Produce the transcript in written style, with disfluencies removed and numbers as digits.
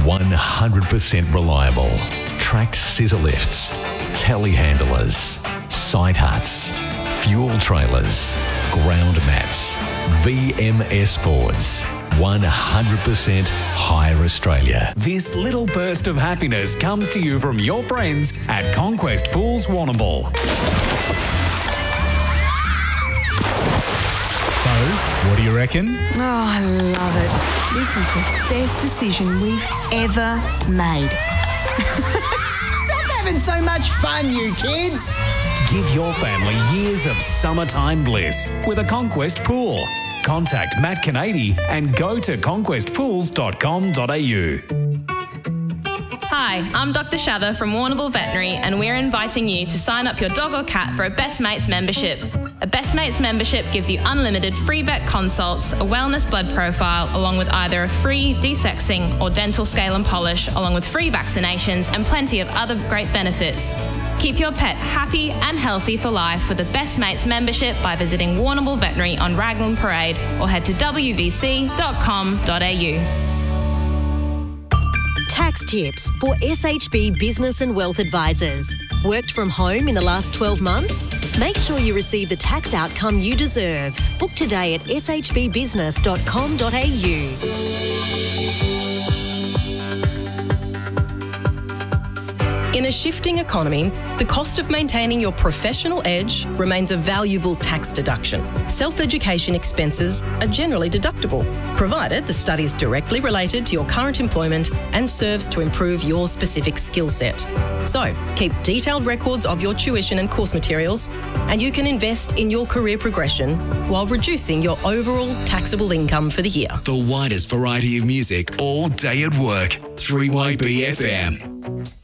100% reliable. Tracked scissor lifts, telehandlers, site huts, fuel trailers, ground mats, VMS boards. 100% Hire Australia. This little burst of happiness comes to you from your friends at Conquest Pools Warrnambool. So, what do you reckon? Oh, I love it. This is the best decision we've ever made. Stop having so much fun, you kids. Give your family years of summertime bliss with a Conquest pool. Contact Matt Canady and go to conquestpools.com.au. Hi, I'm Dr. Shather from Warrnambool Veterinary, and we're inviting you to sign up your dog or cat for a Best Mates membership. A Best Mates membership gives you unlimited free vet consults, a wellness blood profile, along with either a free desexing or dental scale and polish, along with free vaccinations and plenty of other great benefits. Keep your pet happy and healthy for life with a Best Mates membership by visiting Warrnambool Veterinary on Raglan Parade or head to wvc.com.au. Tax tips for SHB Business and Wealth Advisors. Worked from home in the last 12 months? Make sure you receive the tax outcome you deserve. Book today at shbbusiness.com.au. In a shifting economy, the cost of maintaining your professional edge remains a valuable tax deduction. Self-education expenses are generally deductible, provided the study is directly related to your current employment and serves to improve your specific skill set. So, keep detailed records of your tuition and course materials, and you can invest in your career progression while reducing your overall taxable income for the year. The widest variety of music all day at work. 3YB FM.